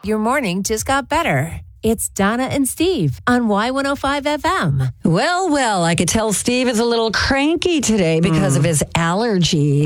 your morning just got better. It's Donna and Steve on Y105 FM. Well, I could tell Steve is a little cranky today because of his allergy.